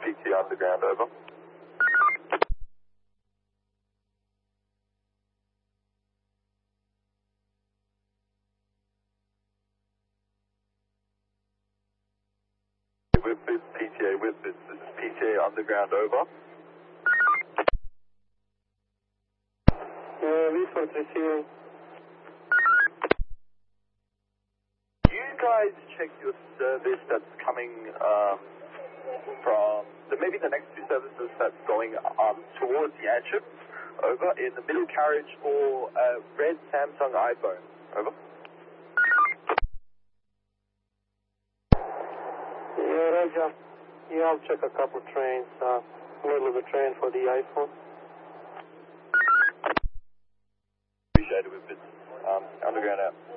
PT Underground, over. Whippet, PTA Whippet, this is PTA Underground, over. Report receiving. You guys check your service that's coming from maybe the next two services that's going towards the airship, over, in the middle carriage for red Samsung iPhone, over. Yeah, Roger. Yeah, I'll check a couple trains, middle of the train for the iPhone. Appreciate it, Whippet. Underground out.